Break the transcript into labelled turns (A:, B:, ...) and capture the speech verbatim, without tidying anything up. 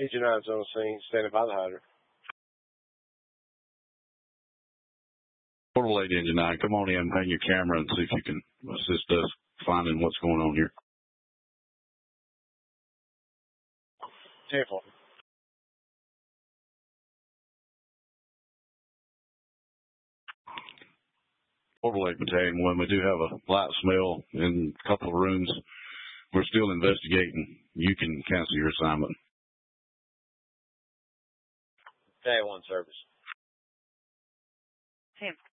A: Agent nine's on the scene, standing by the hydrant.
B: Portable eight, Engine nine, come on in, hang your camera, and see if you can assist us finding what's going on here.
A: ten four.
B: Portable eight Battalion one, we do have a light smell in a couple of rooms. We're still investigating. You can cancel your assignment.
A: Day one service.
C: Ten